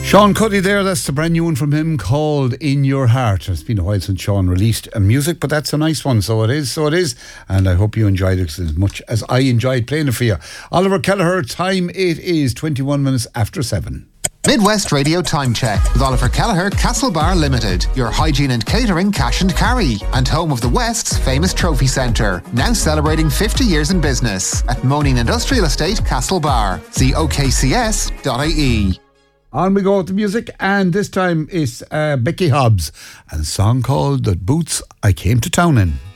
Sean Cuddy there, that's the brand new one from him called In Your Heart. It's been a while since Sean released music, but that's a nice one, so it is. And I hope you enjoyed it as much as I enjoyed playing it for you. Oliver Kelleher, time it is 21 minutes after 7. Midwest Radio Time Check with Oliver Kelleher, Castlebar Limited, your hygiene and catering cash and carry, and home of the West's famous trophy centre, now celebrating 50 years in business at Moaning Industrial Estate, Castlebar. See okcs.ie. On we go with the music, and this time it's Becky Hobbs and a song called The Boots I Came to Town In.